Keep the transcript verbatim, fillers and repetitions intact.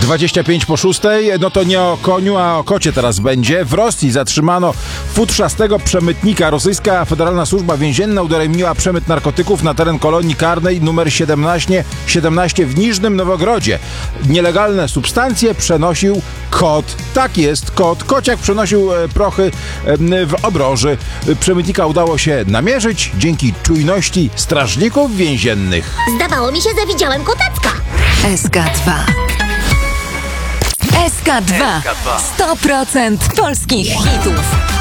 dwadzieścia pięć po szóstej, no to nie o koniu, a o kocie teraz będzie. W Rosji zatrzymano futrzastego przemytnika. Rosyjska Federalna Służba Więzienna udowodniła przemyt narkotyków na teren kolonii karnej numer siedemnaście, siedemnaście w Niżnym Nowogrodzie. Nielegalne substancje przenosił kot. Tak jest, kot. Kociak przenosił e, prochy e, w obroży. Przemytnika udało się namierzyć dzięki czujności strażników więziennych. Zdawało mi się, że widziałem kotacka. S K dwa. S K dwa. sto procent polskich hitów.